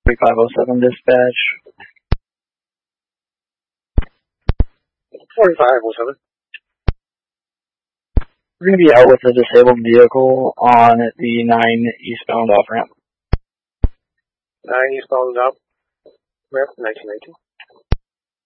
3507 dispatch. 4507. We're going to be out with a disabled vehicle on the 9 eastbound off-ramp. 9 eastbound up ramp, 1919.